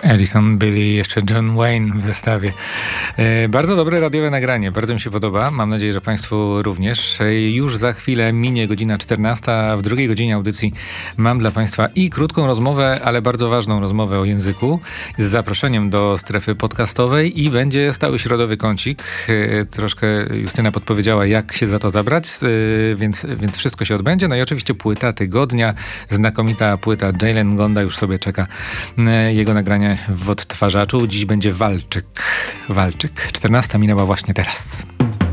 Alison, Billy, jeszcze John Wayne w zestawie. Bardzo dobre radiowe nagranie, bardzo mi się podoba. Mam nadzieję, że Państwu również. Już za chwilę minie godzina 14. W drugiej godzinie audycji mam dla Państwa i krótką rozmowę, ale bardzo ważną rozmowę o języku z zaproszeniem do strefy podcastowej i będzie stały środowy kącik. Troszkę Justyna podpowiedziała, jak się za to zabrać, więc wszystko się odbędzie. No i oczywiście płyta tygodnia, znakomita płyta Jalen Gonda już sobie czeka. Jego nagranie w odtwarzaczu. Dziś będzie Walczyk. 14 minęła właśnie teraz.